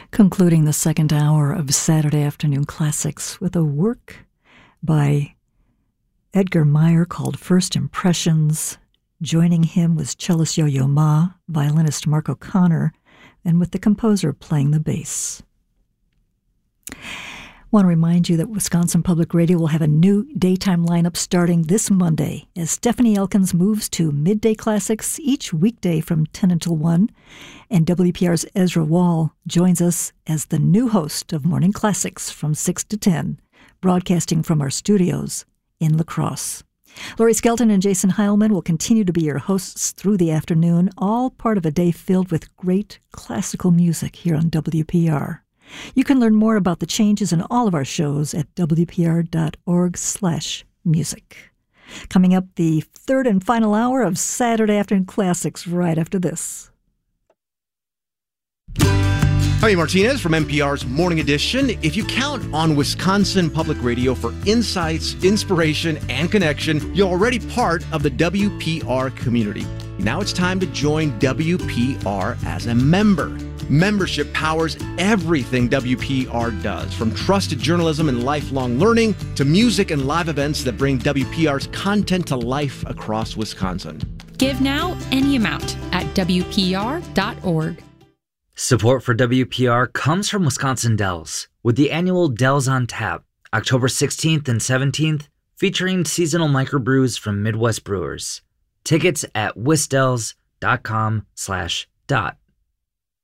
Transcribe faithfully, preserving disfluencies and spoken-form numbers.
Concluding the second hour of Saturday Afternoon Classics with a work by Edgar Meyer called First Impressions. Joining him was cellist Yo-Yo Ma, violinist Mark O'Connor, and with the composer playing the bass. I want to remind you that Wisconsin Public Radio will have a new daytime lineup starting this Monday as Stephanie Elkins moves to Midday Classics each weekday from ten until one, and W P R's Ezra Wall joins us as the new host of Morning Classics from six to ten, broadcasting from our studios in La Crosse. Laurie Skelton and Jason Heilman will continue to be your hosts through the afternoon, all part of a day filled with great classical music here on W P R. You can learn more about the changes in all of our shows at w p r dot org slash music. Coming up, the third and final hour of Saturday Afternoon Classics right after this. Jaime Martinez from N P R's Morning Edition. If you count on Wisconsin Public Radio for insights, inspiration, and connection, you're already part of the W P R community. Now it's time to join W P R as a member. Membership powers everything W P R does, from trusted journalism and lifelong learning to music and live events that bring W P R's content to life across Wisconsin. Give now any amount at w p r dot org. Support for W P R comes from Wisconsin Dells, with the annual Dells on Tap, October sixteenth and seventeenth, featuring seasonal microbrews from Midwest brewers. Tickets at wisdells dot com slash dot.